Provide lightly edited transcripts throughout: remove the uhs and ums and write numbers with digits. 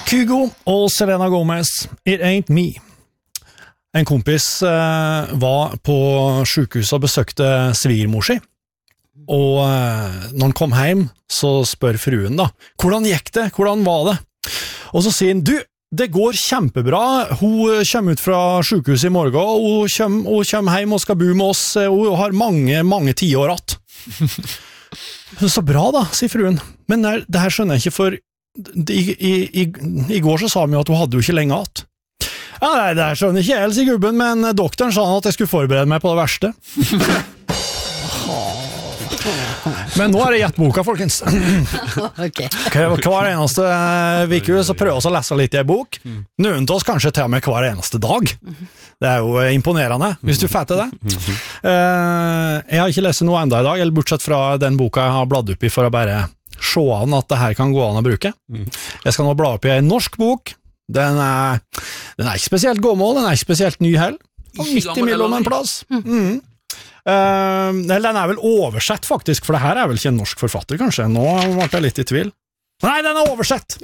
Kygo og Selena Gomez, It Ain't Me. En kompis var på sykehuset og besøkte svigermor si, og når han kom hjem, så spør fruen da, hvordan gikk det? Hvordan var det? Og så sier han, du, det går kjempebra, hun kommer ut fra sykehuset i morgen, og hun kommer hjem og skal bo med oss, og hun har mange 10 år att. Så bra da, sier fruen, men det her skjønner jeg ikke, for I går så sa vi jo at hun hadde jo ikke lenge att. Ja, nei, det her skjønner ikke jeg, sier gubben, men doktoren sa at jeg skulle forberede meg på det verste. Men nå det gjett boka, folkens. Okay. Hver eneste uke så prøver vi å lese litt I en bok. Noen til oss kanskje til og med hver eneste dag. Det jo imponerende, hvis du fatter det. Jeg har ikke lest noe enda I dag, eller bortsett fra den boka jeg har bladd opp I for å bare se an at det her kan gå an å bruke. Jeg skal nå bla opp I en norsk bok. Den ikke spesielt gammel, den ikke spesielt ny heller. Midt imellom en plass. Den vel oversett faktisk, for det her vel ikke en norsk forfatter kanskje. Nå ble jeg litt I tvil. Nei, den oversett!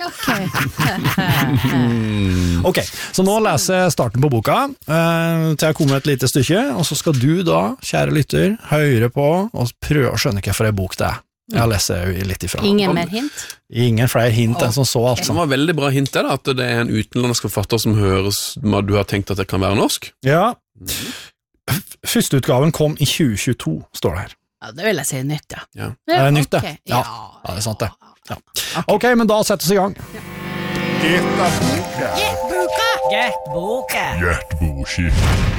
Ok, så nå leser jeg starten på boka til jeg kommer et lite stykke, og så skal du da, kjære lytter, høre på og prøve å skjønne hva for en bok det Jeg har lest litt ifra. Ingen mer hint? Ingen flere hint enn som så, altså. Det var veldig bra hint da, at det en utenlandsk forfatter som høres, du har tenkt at det kan være norsk. Ja. Første utgaven kom I 2022, står det her. Ja, det vil jeg si nytt, ja. Ja. Det nytt, det? Okay. Ja, det sant det. Ja. Ok, men da settes I gang. Gjett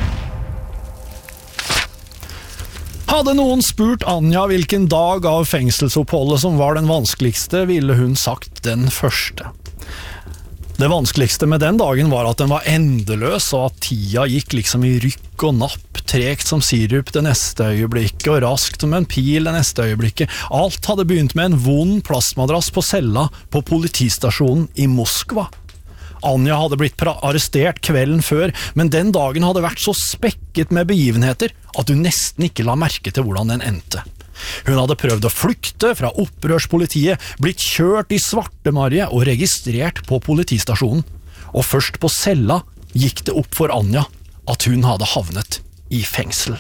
Hadde noen spurt Anja hvilken dag av fengselsoppholdet som var den vanskeligste, ville hun sagt den første. Det vanskeligste med den dagen var at den var endeløs, og at tida gikk liksom I rykk og napp, tregt som sirup det neste øyeblikket, og raskt som en pil det neste øyeblikket. Alt hadde begynt med en vond plastmadrass på cella på politistasjonen I Moskva. Anja hadde blitt arrestert kvelden før, men den dagen hadde vært så spekket med begivenheter at hun nesten ikke la merke til hvordan den endte. Hun hadde prøvd å flykte fra opprørspolitiet, blitt kjørt I svartemarje og registrert på politistasjonen. Og først på cella gikk det opp for Anja at hun hadde havnet I fengsel.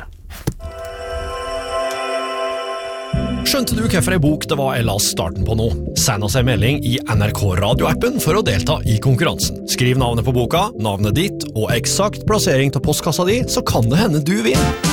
Skjønte du hvorfor en bok det var jeg las starten på nå? Send oss en melding I NRK radioappen for å delta I konkurransen. Skriv navnet på boka, navnet ditt og eksakt plassering til postkassa di, så kan det hende du vinner.